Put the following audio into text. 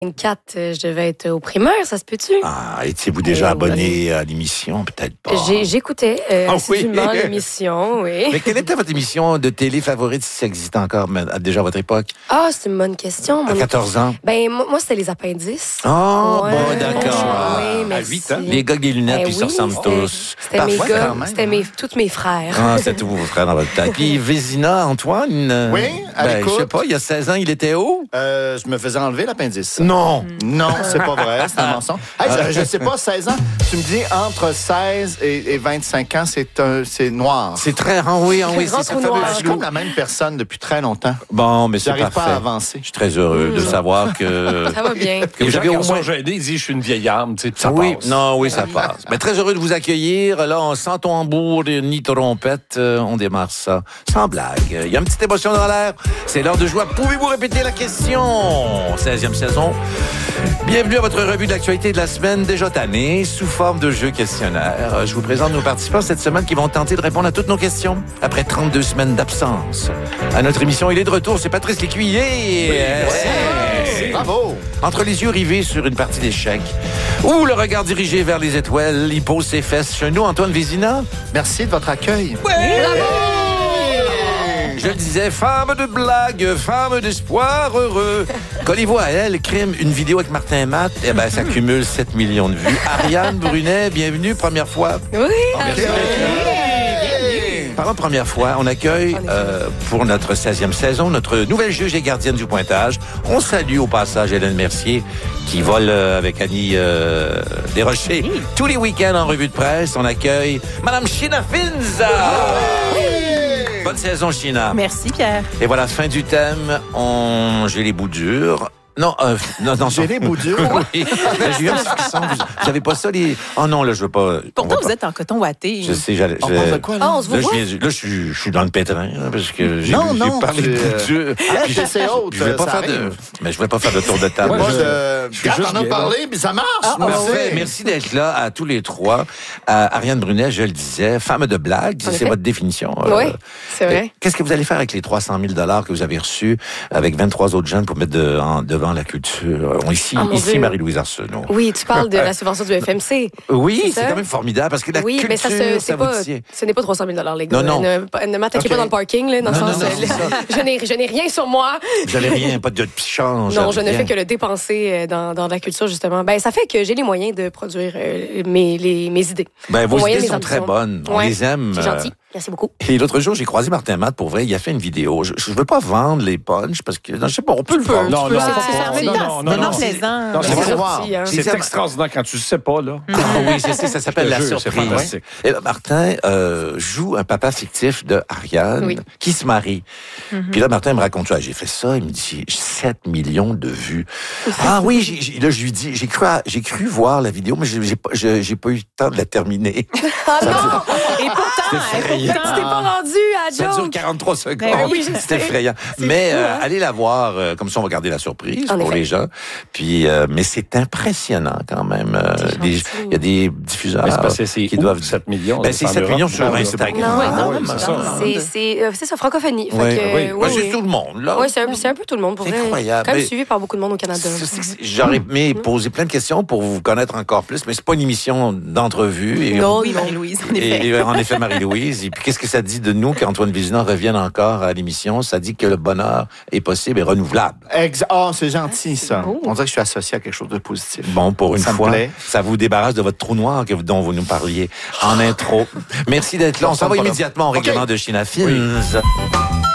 24, je devais être au primeur, ça se peut-tu? Ah, étiez-vous déjà abonné à l'émission? Peut-être pas. J'écoutais assidûment l'émission, oui. Mais quelle était votre émission de télé favorite, si ça existe encore déjà à votre époque? Ah, c'est une bonne question. À 14 ans? Ben, moi, c'était les appendices. Oh, bon, d'accord. Oui, à 8 ans? Les gars avec des lunettes, puis ils se ressemblent tous. C'était mes Parfois, gars, quand même, c'était tous mes frères. Ah, c'est tous vos frères dans votre tête. Puis Vézina, Antoine? Oui, à l'écoute. Je sais pas, il y a 16 ans, il était où? Je me faisais enlever l'appendice. Non! Non, c'est pas vrai, c'est un mensonge. Hey, je sais pas, 16 ans, tu me dis entre 16 et 25 ans, c'est noir. C'est très... oui, c'est trou noir. Je suis comme la même personne depuis très longtemps. Bon, mais c'est J'arrive parfait. pas à avancer. Je suis très heureux de savoir que... Ça va bien. que vous avez au moins... gênés, ils disent je suis une vieille âme, tu sais, puis ça Oui, passe. non, oui, ça passe. Mais très heureux de vous accueillir. Là, sans tambour ni trompette, on démarre ça. Sans blague. Il y a une petite émotion dans l'air. C'est l'heure de jouer. Pouvez-vous répéter la question? 16e saison. Bienvenue à votre revue de l'actualité de la semaine, déjà tannée, sous forme de jeu questionnaire. Je vous présente nos participants cette semaine qui vont tenter de répondre à toutes nos questions après 32 semaines d'absence. À notre émission, il est de retour, c'est Patrice Lécuyer. Bravo! Entre les yeux rivés sur une partie d'échecs ou le regard dirigé vers les étoiles, il pose ses fesses chez nous, Antoine Vézina. Merci de votre accueil. Je le disais, femme de blague, femme d'espoir heureux. Collez-vous à elle, crime, une vidéo avec Martin Matt, eh ben, ça cumule 7 millions de vues. Ariane Brunet, bienvenue, première fois. Oui, Merci. Parlant de première fois, on accueille pour notre 16e saison notre nouvelle juge et gardienne du pointage. On salue au passage Hélène Mercier qui vole avec Annie Desrochers. Tous les week-ends en revue de presse, on accueille Madame Sheena Finza. Bonne saison, Sheena. Merci, Pierre. Et voilà, fin du thème. J'ai les bouts durs. Non, J'ai les bouts durs. Oui. J'ai eu un petit frisson. Vous savez pas ça, les... Oh non, là, je veux pas... Pourtant, vous êtes en coton watté. Je sais, On parle de quoi, là? Ah, on se voit. Là, je suis dans le pétrin, hein, parce que j'ai Non, parlé de bouts durs. Puis c'est haute, je vais pas ça faire arrive. mais je vais pas faire de tour de table. Moi, suis quand juste on a bien, parlé, puis ça marche. Parfait. Merci d'être là à tous les trois. Ariane Brunet, je le disais, femme de blague, c'est votre définition. Oui, c'est vrai. Qu'est-ce que vous allez faire avec les 300 000 $ que vous avez reçus avec 23 autres jeunes pour mettre devant la culture? Ici, Marie-Louise Arsenault. Oui, tu parles de la subvention du FMC. Oui, c'est quand même formidable parce que la culture, mais ça vous tient. ce n'est pas 300 000 les gars. Non. Ne m'attaquez pas dans le parking, là, dans le sens. c'est ça. Je n'ai rien sur moi. Vous n'avez rien, pas de change. Non, je ne rien. fais que le dépenser dans la culture, justement. Ben, ça fait que j'ai les moyens de produire mes idées. Ben, vos moyens, idées mes sont très ambitions. bonnes. On Ouais. les aime. C'est gentil. Merci beaucoup. Et l'autre jour, j'ai croisé Martin Matt, pour vrai, il a fait une vidéo. Je veux pas vendre les punchs parce que, non, je sais pas, on peut le vendre. Non, peux, non, c'est fermé. C'est non plaisant. Non, C'est c'est sorti, hein. C'est extraordinaire quand tu sais pas, là. Ah oui, je sais, ça s'appelle La Je te jure, c'est Surprise. fantastique. Et là, Martin joue un papa fictif de Ariane Oui. qui se marie. Puis là, Martin me raconte ça. J'ai fait ça, il me dit 7 millions de vues. Ah oui, là, je lui dis, j'ai cru voir la vidéo, mais j'ai pas eu le temps de la terminer. Ah non! Et pourtant, Tu t'es pas rendu à Ça dure joke. 43 secondes. Ben oui, je c'est sais. effrayant. C'est Mais fou, hein? allez la voir, comme ça on va garder la surprise En pour effet. les gens. Puis, mais c'est impressionnant quand même. Il y a des diffuseurs Mais c'est parce que c'est qui où, doivent 7 millions. Ben, c'est 7 millions sur Non, Instagram. c'est ça. C'est ça, francophonie. Fait Oui, que, oui. oui, Ben, c'est oui. tout le monde, là. Oui, c'est un peu tout le monde. Pour C'est vrai. incroyable. Quand même Mais- suivi par beaucoup de monde au Canada. J'aurais aimé poser plein de questions pour vous connaître encore plus, mais c'est pas une émission d'entrevue. Et Non, oui, non. Marie-Louise, en effet. Et en effet, Marie-Louise. Et puis, qu'est-ce que ça dit de nous qu'Antoine Vézina revienne encore à l'émission? Ça dit que le bonheur est possible et renouvelable. C'est gentil, ça. Oh. On dirait que je suis associé à quelque chose de positif. Bon, pour une Ça me fois, plaît. ça vous débarrasse de votre trou noir dont vous nous parliez en intro. Merci d'être là. On s'en va pas là. immédiatement au règlement de Sheena Finz.